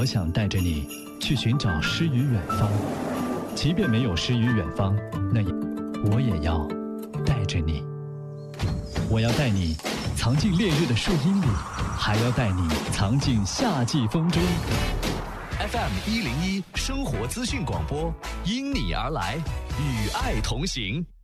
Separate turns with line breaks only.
我想带着你去寻找诗与远方，即便没有诗与远方，我也要带着你。我要带你藏进烈日的树荫里，还要带你藏进夏季风中。
FM101生活资讯广播，因你而来，与爱同行。